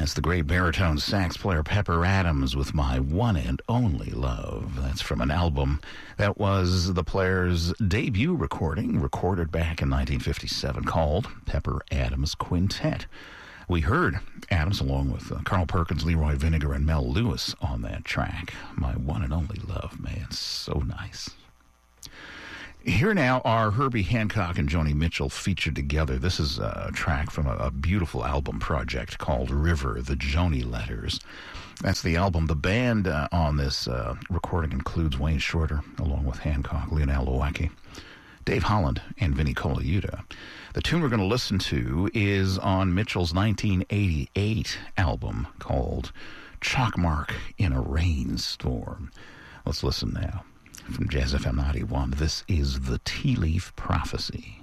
That's the great baritone sax player Pepper Adams with My One and Only Love. That's from an album that was the player's debut recording, recorded back in 1957, called Pepper Adams Quintet. We heard Adams along with Carl Perkins, Leroy Vinnegar, and Mel Lewis on that track. My One and Only Love, man, so nice. Here now are Herbie Hancock and Joni Mitchell featured together. This is a track from a beautiful album project called River, the Joni Letters. That's the album. The band on this recording includes Wayne Shorter, along with Hancock, Lionel Lowacki, Dave Holland, and Vinnie Colaiuta. The tune we're going to listen to is on Mitchell's 1988 album called Chalkmark in a Rainstorm. Let's listen now. From Jazz FM 91, this is The Tea Leaf Prophecy.